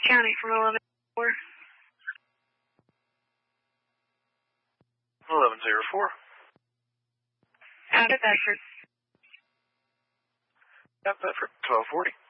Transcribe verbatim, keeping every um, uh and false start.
County from eleven four. eleven zero four. Out of Bedford. Yep, Bedford, twelve forty.